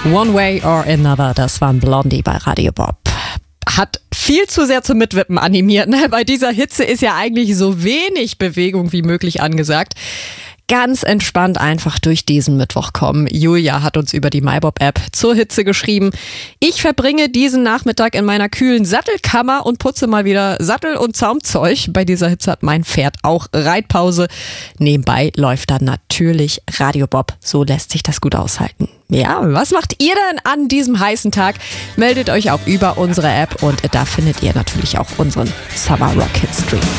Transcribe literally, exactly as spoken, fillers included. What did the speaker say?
One Way or Another, das waren Blondie bei Radio Bob. Hat viel zu sehr zum Mitwippen animiert. Ne? Bei dieser Hitze ist ja eigentlich so wenig Bewegung wie möglich angesagt. Ganz entspannt einfach durch diesen Mittwoch kommen. Julia hat uns über die MyBob-App zur Hitze geschrieben. Ich verbringe diesen Nachmittag in meiner kühlen Sattelkammer und putze mal wieder Sattel- und Zaumzeug. Bei dieser Hitze hat mein Pferd auch Reitpause. Nebenbei läuft dann natürlich Radio Bob. So lässt sich das gut aushalten. Ja, was macht ihr denn an diesem heißen Tag? Meldet euch auch über unsere App und da findet ihr natürlich auch unseren Summer Rock Hit Stream.